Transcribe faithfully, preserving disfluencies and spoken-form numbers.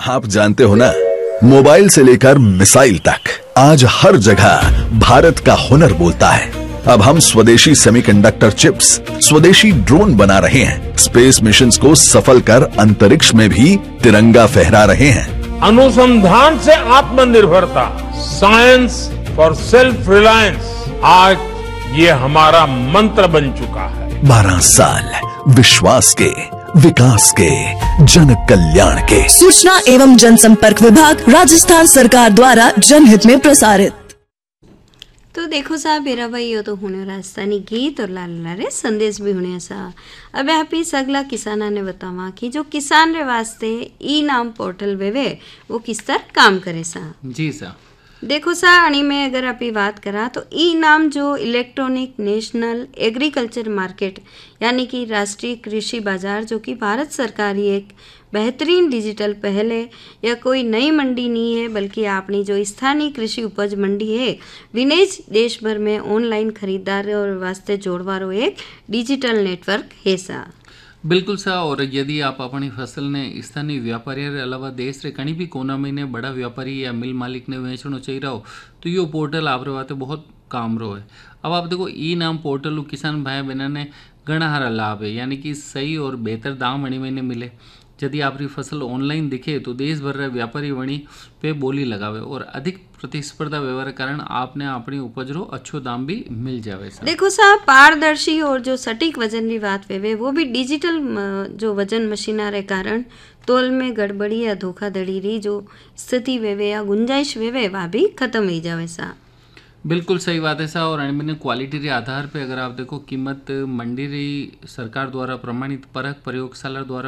आप जानते हो ना, मोबाइल से लेकर मिसाइल तक आज हर जगह भारत का हुनर बोलता है। अब हम स्वदेशी सेमीकंडक्टर चिप्स, स्वदेशी ड्रोन बना रहे हैं, स्पेस मिशंस को सफल कर अंतरिक्ष में भी तिरंगा फहरा रहे हैं। अनुसंधान से आत्मनिर्भरता, साइंस फॉर सेल्फ रिलायंस, आज ये हमारा मंत्र बन चुका है। बारह साल विश्वास के, विकास के, जन कल्याण के। सूचना एवं जनसंपर्क विभाग, राजस्थान सरकार द्वारा जनहित में प्रसारित। तो देखो साहब मेरा भाई यो तो होने राजस्थानी गीत और लाल लारे संदेश भी होने सा। अब यहाँ पे अगला किसाना ने बतावा कि जो किसान रे वास्ते ई नाम पोर्टल वेवे वो किस तरह काम करे सा। जी सर, देखो सा अणी में अगर आप बात करा तो ई नाम जो इलेक्ट्रॉनिक नेशनल एग्रीकल्चर मार्केट यानी कि राष्ट्रीय कृषि बाजार, जो कि भारत सरकार की एक बेहतरीन डिजिटल पहल है। या कोई नई मंडी नहीं है, बल्कि अपनी जो स्थानीय कृषि उपज मंडी है विनेज देश भर में ऑनलाइन खरीदार और वास्ते जोड़वारो एक डिजिटल नेटवर्क है सा। बिल्कुल सा। और यदि आप अपनी फसल ने स्थानीय व्यापारी के अलावा देश रे कहीं भी कोना में ने बड़ा व्यापारी या मिल मालिक ने बेचना चाहिए रहो तो यो पोर्टल आप वास्ते बहुत काम रो है। अब आप देखो ई नाम पोर्टल किसान भाई बहना ने घना हारा लाभ है, यानी कि सही और बेहतर दाम वणी महीने मिले। यदि आपकी फसल ऑनलाइन दिखे तो देश भर रे व्यापारी वणी पे बोली लगावे और अधिक प्रतिस्पर्धा व्यवहार के कारण आपने अपनी उपज रो अच्छो दाम भी मिल जावे। देखो साहब पारदर्शी और जो सटीक वजन की बात वेवे वो भी डिजिटल जो वजन मशीना रे कारण तोल में गड़बड़ी या धोखाधड़ी री जो स्थिति वेवे या गुंजाइश वेवे वह भी खत्म हो जावे सा। बिल्कुल सही बात है सा। और मैंने क्वालिटी के आधार पे अगर आप देखो कीमत मंडी री सरकार द्वारा प्रमाणित परख प्रयोगशाला द्वारा